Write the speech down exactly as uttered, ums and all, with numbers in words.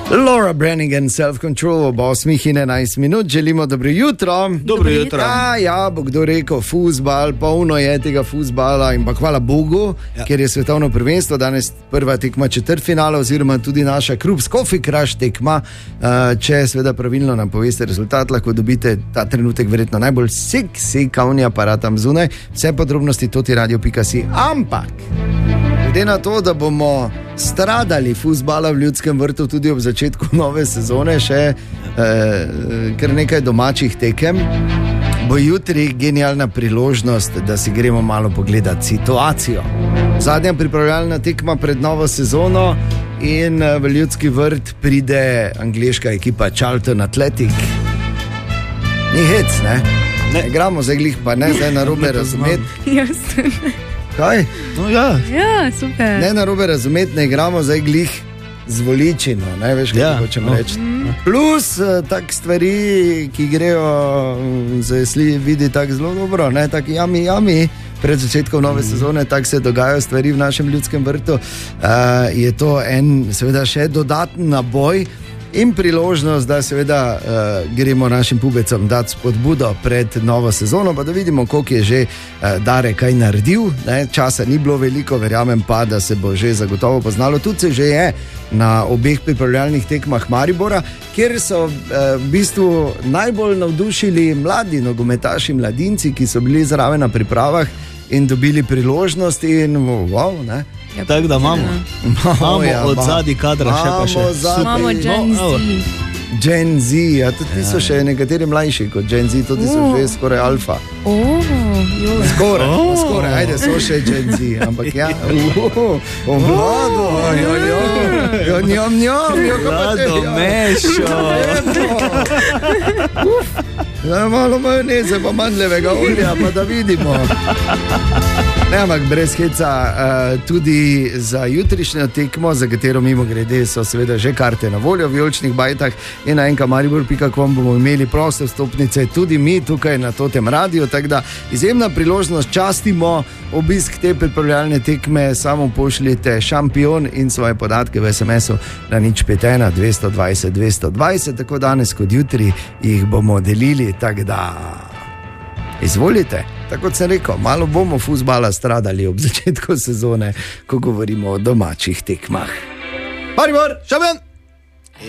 Laura Branigan, Self-Control ob osmih in enajst minut, želimo dobro jutro. Dobro jutro. Ja, ja, bo kdo rekel, fuzbal, polno je tega fuzbala in pa hvala Bogu, ja. Ker je svetovno prvenstvo, danes prva tekma četrtfinala oziroma tudi naša Krups Coffee Crush tekma. Če seveda pravilno nam poveste rezultat, lahko dobite ta trenutek verjetno najbolj seksi kavni aparat tam zunaj. Vse podrobnosti totiradio pika si, ampak glede na to, da bomo stradali fuzbala v Ljudskem vrtu tudi ob začetku nove sezone, še eh, kar nekaj domačih tekem, bo jutri genialna priložnost, da si gremo malo pogledati situacijo. Zadnja pripravljalna tekma pred novo sezono in v Ljudski vrt pride angleška ekipa Charlton Athletic. Ni hec, ne? Ne. Igramo zdaj glih, pa ne zdaj narobe razumeti. Jasno. Kaj? No, ja. Ja, super. Ne narobe razumeti, ne igramo zdaj glih z voličino, ne veš, kaj ja, hočem no. reči. Plus tak stvari, ki grejo, zdaj sli vidi tako zelo dobro, ne, tako jami, jami. Pred začetkom nove sezone, tako se dogajajo stvari v našem Ljudskem vrtu. Uh, je to en, seveda, še dodaten naboj in priložnost, da seveda uh, gremo našim pubecom dati spodbudo pred novo sezono, pa da vidimo, koliko je že uh, Dare kaj naredil. Ne? Časa ni bilo veliko, verjamem pa, da se bo že zagotovo poznalo. Tudi se že je na obeh pripravljalnih tekmah Maribora, kjer so uh, v bistvu najbolj navdušili mladi nogometaši, mladinci, ki so bili zraven na pripravah in dobili priložnost in wow, ne? Ja, tako da imamo, imamo ja, od zadnji kadra še pa še. Imamo Gen Z. Gen Z, ja, tudi so še nekateri mlajši kot Gen Z, tudi so že skoraj alfa. Oh, skoraj, oh. skoraj, ajde, so še Gen Z, ampak ja, o vlado, jo, jo, jo, njom, njom, jo, vlado, mešo. Ja, malo majoneze, pa mandljevega olja, pa da vidimo. Ne, ampak brez heca, uh, tudi za jutrišnjo tekmo, za katero mimo grede so seveda že karte na voljo v vijoličnih bajtah in na enka maribor pika com bomo imeli proste vstopnice tudi mi tukaj na Totem radiju, tako da izjemna priložnost, častimo obisk te pripravljalne tekme, samo pošljite šampion in svoje podatke v es em esu na nič pet ena dvesto dvajset dvesto dvajset, tako danes kot jutri jih bomo delili, tako da izvolite. Tako kot sem rekel, malo bomo fuzbala stradali ob začetku sezone, ko govorimo o domačih tekmah. Maribor, šampion!